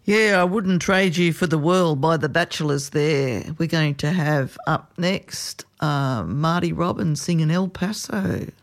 Yeah, I wouldn't trade you for the world by the Bachelors there. We're going to have up next Marty Robbins singing El Paso.